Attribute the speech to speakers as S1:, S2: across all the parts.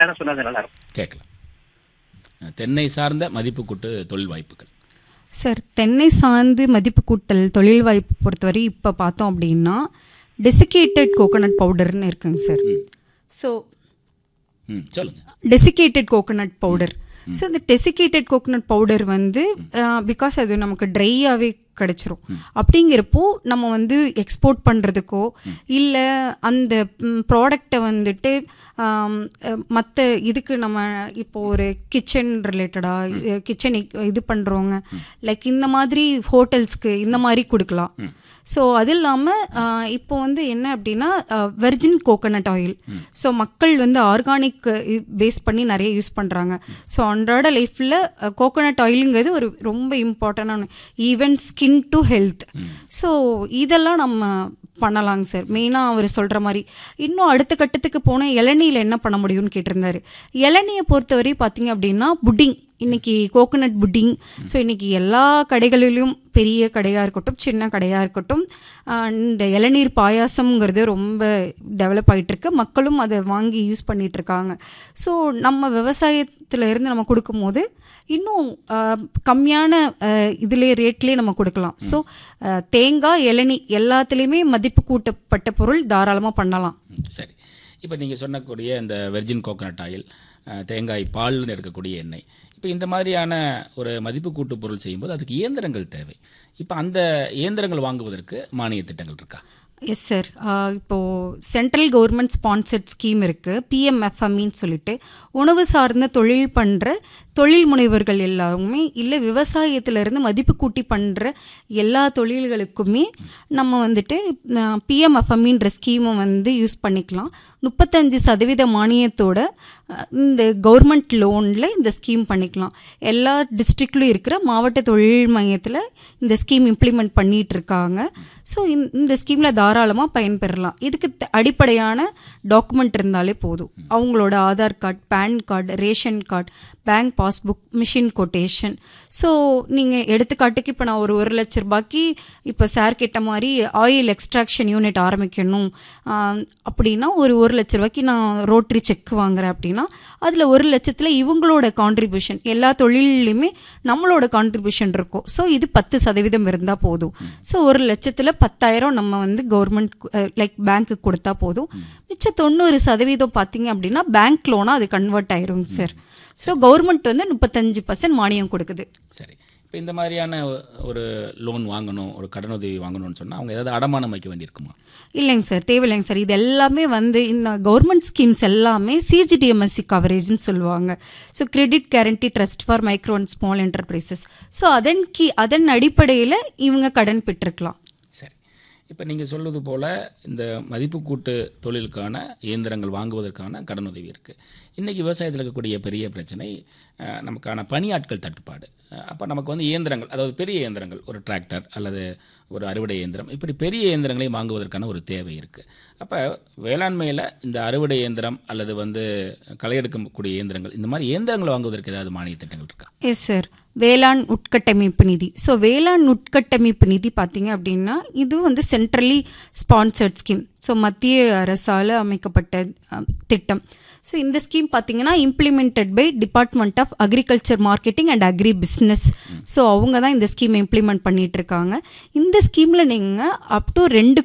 S1: சொன்னது நல்லா இருக்கும்.
S2: கேட்கலாம். தென்னை சார்ந்த மதிப்பு கூட்டு தொழில் வாய்ப்புகள்.
S3: சார், தென்னை சார்ந்து மதிப்பு கூட்டல் தொழில் வாய்ப்பு பொறுத்தவரை இப்போ பார்த்தோம் அப்படின்னா டெசிகேட்டட் கோகோனட் பவுடர்னு இருக்குங்க சார். ஸோ
S2: சொல்லுங்கள்.
S3: Desiccated coconut powder. ஸோ இந்த டெசிகேட்டட் கோகோனட் பவுடர் வந்து பிகாஸ் அது நமக்கு ட்ரையாகவே கிடச்சிரும். அப்படிங்கிறப்போ நம்ம வந்து எக்ஸ்போர்ட் பண்ணுறதுக்கோ இல்லை அந்த ப்ராடக்டை வந்துட்டு மற்ற இதுக்கு நம்ம இப்போ ஒரு கிச்சன் ரிலேட்டடாக கிச்சன் இது பண்ணுறவங்க லைக் இந்த மாதிரி ஹோட்டல்ஸ்க்கு இந்த மாதிரி கொடுக்கலாம். ஸோ அது இல்லாமல் இப்போ வந்து என்ன அப்படின்னா வெர்ஜின் கோகோனட் ஆயில். ஸோ மக்கள் வந்து ஆர்கானிக் பேஸ் பண்ணி நிறைய யூஸ் பண்ணுறாங்க. ஸோ அன்றாட லைஃப்பில் கோகோனட் ஆயிலுங்கிறது ஒரு ரொம்ப இம்பார்ட்டண்டான even skin to health. So இதெல்லாம் நம்ம பண்ணலாங்க சார். மெயினாக அவர் சொல்கிற மாதிரி இன்னும் அடுத்த கட்டத்துக்கு போனால் இளநீயில் என்ன பண்ண முடியும்னு கேட்டிருந்தாரு. இளநியை பொறுத்தவரை பார்த்தீங்க அப்படின்னா புட்டிங், இன்றைக்கி கோகோனட் புட்டிங். ஸோ இன்றைக்கி எல்லா கடைகளிலும் பெரிய கடையாக இருக்கட்டும் சின்ன கடையாக இருக்கட்டும் இந்த இளநீர் பாயாசம்ங்கிறது ரொம்ப டெவலப் ஆகிட்டுருக்கு. மக்களும் அதை வாங்கி யூஸ் பண்ணிகிட்ருக்காங்க. ஸோ நம்ம விவசாயத்தில் இருந்து நம்ம கொடுக்கும்போது இன்னும் கம்மியான இதுலேயே ரேட்லேயே நம்ம கொடுக்கலாம். ஸோ தேங்காய் இளநீ எல்லாத்துலேயுமே மதிப்பு கூட்டப்பட்ட பொருள் தாராளமாக பண்ணலாம்.
S2: சரி, இப்போ நீங்கள் சொன்னக்கூடிய இந்த வெர்ஜின் கோகோனட் ஆயில், தேங்காய் பால்னு எடுக்கக்கூடிய எண்ணெய், இப்போ இந்த மாதிரியான ஒரு மதிப்பு கூட்டு பொருள் செய்யும்போது அதுக்கு இயந்திரங்கள் தேவை. இப்போ அந்த இயந்திரங்கள் வாங்குவதற்கு மானிய திட்டங்கள் இருக்கா?
S3: Yes sir. இப்போது சென்ட்ரல் கவர்மெண்ட் ஸ்பான்சர்ட் ஸ்கீம் இருக்குது, பிஎம்எஃப்எம்இன்னு சொல்லிட்டு. உணவு சார்ந்த தொழில் பண்ணுற தொழில் முனைவர்கள் எல்லாருமே இல்லை விவசாயத்திலேருந்து மதிப்பு கூட்டி பண்ணுற எல்லா தொழில்களுக்குமே நம்ம வந்துட்டு பிஎம்எஃப்எம்இன்ற ஸ்கீமை வந்து யூஸ் பண்ணிக்கலாம். 35% மானியத்தோட இந்த கவர்மெண்ட் லோனில் இந்த ஸ்கீம் பண்ணிக்கலாம். எல்லா டிஸ்ட்ரிக்ட்லையும் இருக்கிற மாவட்ட தொழில் மையத்தில் இந்த ஸ்கீம் இம்ப்ளிமெண்ட் பண்ணிகிட்டு இருக்காங்க. ஸோ இந்த ஸ்கீமில் தாராளமாக பயன்பெறலாம். இதுக்கு அடிப்படையான டாக்குமெண்ட் இருந்தாலே போதும். அவங்களோட Aadhaar card, pan card, ration card, bank passbook, machine quotation. So நீங்கள் எடுத்துக்காட்டுக்கு இப்போ நான் ஒரு 1 லட்ச ரூபாய்க்கு இப்போ சார் கேட்ட மாதிரி ஆயில் எக்ஸ்ட்ராக்ஷன் யூனிட் ஆரம்பிக்கணும் அப்படின்னா ஒரு 1 லட்ச ரூபாய்க்கு நான் ரோட்டரி செக் வாங்குறேன் அப்படின்னா அதில் 1 லட்சத்தில் இவங்களோட கான்ட்ரிபியூஷன், எல்லா தொழிலையுமே நம்மளோட கான்ட்ரிபியூஷன் இருக்கும். ஸோ இது 10% இருந்தால் போதும். ஸோ 1 லட்சத்தில் 10,000 நம்ம வந்து கவர்மெண்ட் லைக் பேங்க்கு கொடுத்தா போதும். மிச்சம் 90% பார்த்தீங்க அப்படின்னா பேங்க் லோனாக அது கன்வெர்ட் ஆயிருங்க சார். ஸோ கவர்மெண்ட் வந்து 35% மானியம் கொடுக்குது.
S2: சரி, இப்போ இந்த மாதிரியான ஒரு லோன் வாங்கணும், ஒரு கடனுதவி வாங்கணும்னு சொன்னால் அவங்க ஏதாவது அடமானம் வைக்க வேண்டியிருக்குமா?
S3: இல்லைங்க சார், தேவையில்லைங்க சார். இது எல்லாமே வந்து இந்த கவர்மெண்ட் ஸ்கீம்ஸ் எல்லாமே சிஜிடிஎம்எஸ்சி கவரேஜ்னு சொல்லுவாங்க. So credit guarantee trust for micro and small enterprises. So அதன் அடிப்படையில் இவங்க கடன் பெற்றுக்கலாம்.
S2: சரி, இப்போ நீங்கள் சொல்வது போல் இந்த மதிப்பு கூட்டு தொழிலுக்கான இயந்திரங்கள் வாங்குவதற்கான கடனுதவி இருக்குது. இன்றைக்கி விவசாயத்தில் இருக்கக்கூடிய பெரிய பிரச்சனை நமக்கான பணியாட்கள் தட்டுப்பாடு. அப்போ நமக்கு வந்து இயந்திரங்கள், அதாவது பெரிய இயந்திரங்கள், ஒரு டிராக்டர் அல்லது ஒரு அறுவடை இயந்திரம், இப்படி பெரிய இயந்திரங்களையும் வாங்குவதற்கான ஒரு தேவை இருக்குது. அப்போ வேளாண்மையில் இந்த அறுவடை இயந்திரம் அல்லது வந்து களை எடுக்கக்கூடிய இயந்திரங்கள், இந்த மாதிரி இயந்திரங்கள் வாங்குவதற்கு ஏதாவது மானிய திட்டங்கள் இருக்கா?
S3: Yes sir. வேளாண் உட்கட்டமைப்பு நிதி. ஸோ வேளாண் உட்கட்டமைப்பு நிதி பார்த்தீங்க அப்படின்னா இது வந்து சென்ட்ரலி ஸ்பான்சர்ட் ஸ்கீம். ஸோ மத்திய அரசால் அமைக்கப்பட்ட திட்டம். ஸோ இந்த ஸ்கீம் பார்த்தீங்கன்னா implemented by department of agriculture marketing and agree business. So அவங்க தான் இந்த ஸ்கீமை இம்ப்ளிமெண்ட் பண்ணிட்டு இருக்காங்க. இந்த ஸ்கீமில் நீங்கள் அப் டு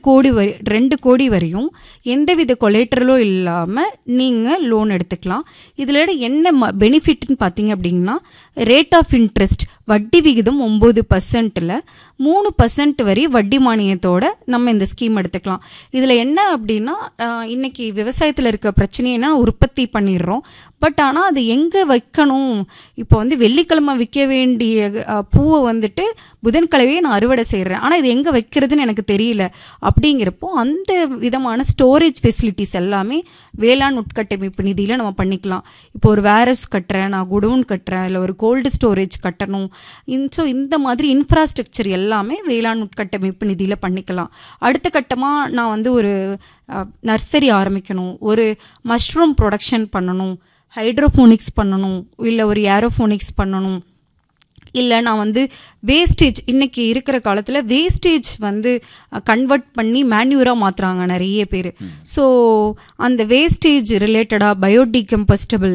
S3: 2 கோடி வரையும் எந்தவித கொலேட்டரலும் இல்லாமல் நீங்கள் லோன் எடுத்துக்கலாம். இதில் என்ன பெனிஃபிட்னு பார்த்தீங்க அப்படின்னா ரேட் ஆஃப் இன்ட்ரெஸ்ட், வட்டி விகிதம் 9%ல் 3% வரை வட்டி மானியத்தோட நம்ம இந்த ஸ்கீம் எடுத்துக்கலாம். இதில் என்ன அப்படின்னா இன்னைக்கு விவசாயத்தில் இருக்க பிரச்சனைனா உற்பத்தி பண்ணிடுறோம், பட் ஆனால் அது எங்கே வைக்கணும்? இப்போ வந்து வெள்ளிக்கிழமை விற்க வேண்டிய பூவை வந்துட்டு புதன்கிழமையே நான் அறுவடை செய்கிறேன், ஆனால் இது எங்கே வைக்கிறதுன்னு எனக்கு தெரியல. அப்படிங்கிறப்போ அந்த விதமான ஸ்டோரேஜ் ஃபெசிலிட்டிஸ் எல்லாமே வேளாண் உட்கட்டமைப்பு நிதியில் நம்ம பண்ணிக்கலாம். இப்போ ஒரு வேரஸ் கட்டுறேன், நான் குடோன் கட்டுறேன், இல்லை ஒரு கோல்டு ஸ்டோரேஜ் கட்டணும். ஸோ இந்த மாதிரி இன்ஃப்ராஸ்ட்ரக்சர் எல்லாமே வேளாண் உட்கட்டமைப்பு நிதியில் பண்ணிக்கலாம். அடுத்த கட்டமாக நான் வந்து ஒரு நர்சரி ஆரம்பிக்கணும், ஒரு மஷ்ரூம் ப்ரொடக்ஷன் பண்ணணும், ஹைட்ரோஃபோனிக்ஸ் பண்ணணும், இல்லை ஒரு ஏரோஃபோனிக்ஸ் பண்ணணும். இல்லை நான் வந்து வேஸ்டேஜ், இன்னைக்கு இருக்கிற காலத்தில் வேஸ்டேஜ் வந்து கன்வெர்ட் பண்ணி மேன்யூராக மாற்றுறாங்க நிறைய பேர். ஸோ அந்த வேஸ்டேஜ் ரிலேட்டடாக பயோடிகம்பஸ்டபிள்